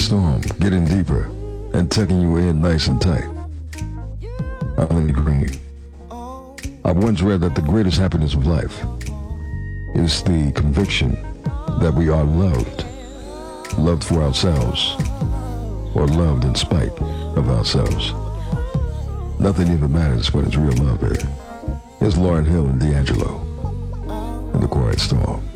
storm, getting deeper and tucking you in nice and tight. Arlene Green. I once read that the greatest happiness of life is the conviction that we are loved. Loved for ourselves, or loved in spite of ourselves. Nothing even matters when it's real love, baby. Here's Lauryn Hill and D'Angelo in The Quiet Storm.